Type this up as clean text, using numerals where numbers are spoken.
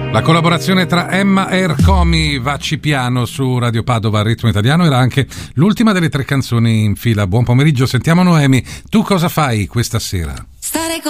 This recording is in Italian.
La collaborazione tra Emma e Ercomi, Vacci piano su Radio Padova, Ritmo Italiano, era anche l'ultima delle 3 canzoni in fila. Buon pomeriggio, sentiamo Noemi. Tu cosa fai questa sera? Stare